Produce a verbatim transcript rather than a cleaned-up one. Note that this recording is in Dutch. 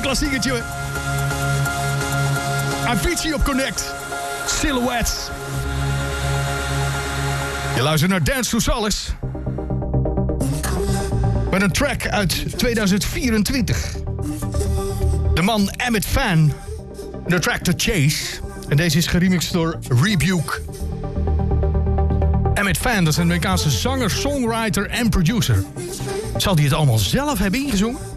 klassiekertje. Avicii op Connect. Silhouettes. Je luistert naar Dance to Solace. Met een track uit tweeduizend vierentwintig. De man Emmett Fan. De track The Chase. En deze is geremixed door Rebuke. Emmett Fan, dat is een Amerikaanse zanger, songwriter en producer. Zal hij het allemaal zelf hebben ingezongen?